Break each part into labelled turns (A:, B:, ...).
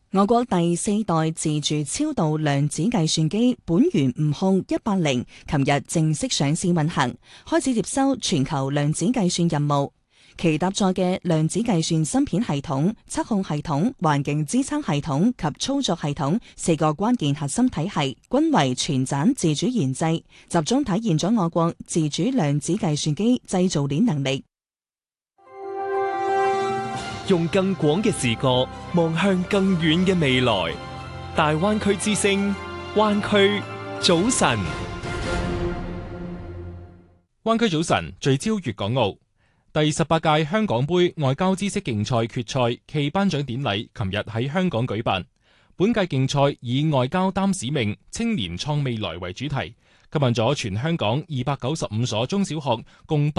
A: 俄國第4代自主超導量子計算機本源悟控180，琴日正式上市運行，開始接收全球量子計算任務。其搭載嘅量子計算芯片系統、測控系統、環境支撐系統及操作系統4個關鍵核心體系，均為全棧自主研製，集中體現咗我國自主量子計算機製造鏈能力。
B: 用更廣嘅視角望向更遠嘅未來，大灣區之聲，灣區早晨。灣區早晨聚焦粵港澳。第18屆香港杯外交知識競賽決賽暨頒獎典禮琴日喺香港舉辦。本屆競賽以外交擔使命，青年創未來為主題，吸引咗全香港295所中小學共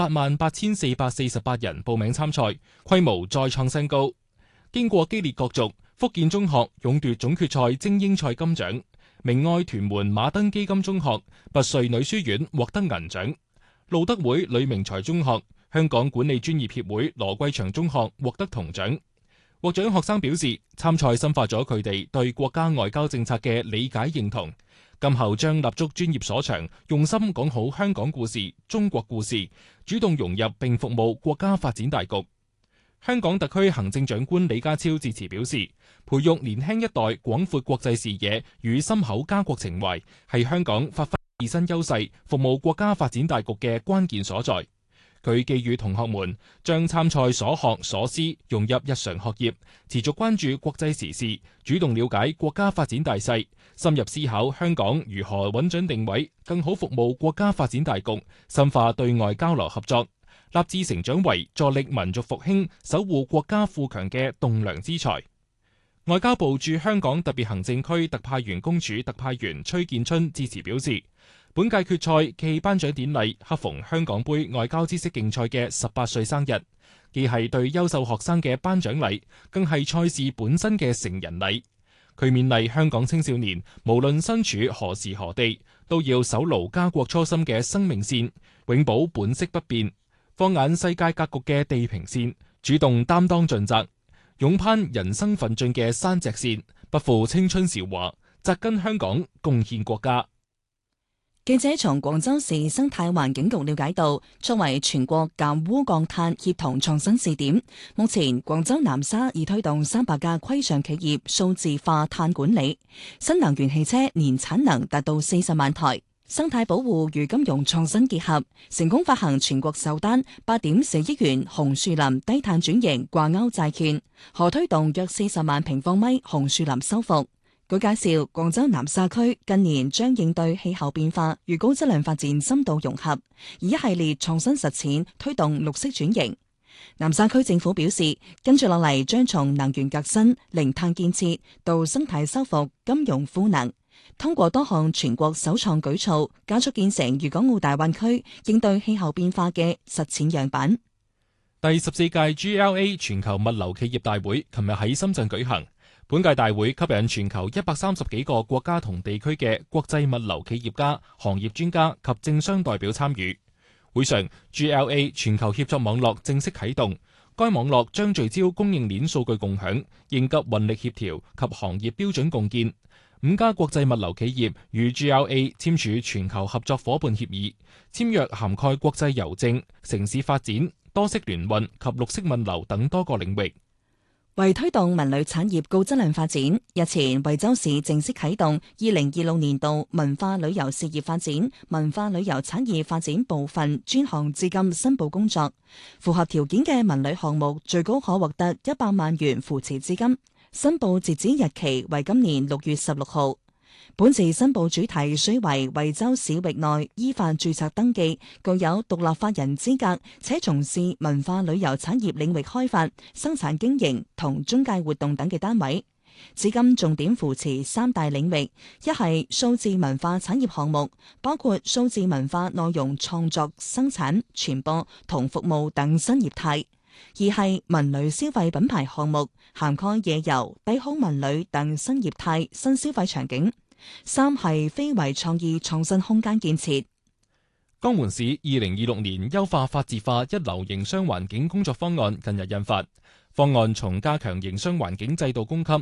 B: 88,448人報名參賽，規模再創新高。經過激烈角逐，福建中學勇奪總決賽精英賽金獎，明愛屯門馬登基金中學拔萃女書院獲得銀獎，路德會呂明才中學香港管理專業協會羅桂祥中學獲得銅獎。獲獎學生表示，參賽深化咗佢哋對國家外交政策嘅理解認同，今後將立足專業所長，用心講好香港故事、中國故事，主動融入並服務國家發展大局。香港特區行政長官李家超致辭表示，培育年輕一代廣闊國際視野與深厚家國情懷，係香港發揮自身優勢、服務國家發展大局嘅關鍵所在。佢寄語同學們將參賽所學所思融入日常學業，持續關注國際時事，主動了解國家發展大勢，深入思考香港如何穩準定位，更好服務國家發展大局，深化對外交流合作，立志成長為助力民族復興、守護國家富強嘅棟樑之才。外交部駐香港特別行政區特派員公署特派員崔建春致辭表示，本屆決賽暨頒獎典禮恰逢香港杯外交知識競賽嘅18歲生日，既係對優秀學生嘅頒獎禮，更係賽事本身嘅成人禮。佢勉勵香港青少年，無論身處何時何地，都要守牢家國初心嘅生命線，永保本色不變，放眼世界格局嘅地平線，主動擔當盡責，勇攀人生奮進嘅山脊線，不負青春韶華，扎根香港，貢獻國家。
A: 記者從廣州市生態環境局了解到，作為全國減污降碳協同創新試點，目前廣州南沙已推動300家規上企業數字化碳管理，新能源汽車年產能達到40萬台，生態保護與金融創新結合，成功發行全國首單8.4億元紅樹林低碳轉型掛鈎債券，可推動約40萬平方米紅樹林修復。據介紹，廣州南沙區近年將應對氣候變化與高質量發展深度融合，以一系列創新實踐推動綠色轉型。南沙區政府表示，跟住落嚟將從能源革新、零碳建設到生態修復、金融賦能，通過多項全國首創舉措，加速建成粵港澳大灣區應對氣候變化嘅實踐樣板。
B: 第14屆 GLA 全球物流企業大會琴日喺深圳舉行。本屆大會吸引全球130幾個國家同地區嘅國際物流企業家、行業專家及政商代表參與。會上 ，GLA 全球協作網絡正式啟動。該網絡將聚焦供應鏈數據共享、應急運力協調及行業標準共建。5家國際物流企業與 GLA 簽署全球合作夥伴協議，簽約涵蓋國際郵政、城市發展、多式聯運及綠色物流等多個領域。
A: 為推動文旅產業高質量發展，日前惠州市正式啟動2026年度文化旅遊事業發展、文化旅遊產業發展部分專項資金申報工作。符合條件嘅文旅項目最高可獲得100萬元扶持資金，申報截止日期為今年6月16號。本次申報主題須為惠州市域內依法註冊登記、具有獨立法人資格且從事文化旅遊產業領域開發、生產經營同中介活動等嘅單位。資金重點扶持3大領域：一係數字文化產業項目，包括數字文化內容創作、生產、傳播同服務等新業態；二係文旅消費品牌項目，涵蓋夜遊、低空文旅等新業態、新消費場景；三係非遺創意創新空間建設。
B: 江門市2026年優化法治化一流營商環境工作方案近日印發，方案從加強營商環境制度供給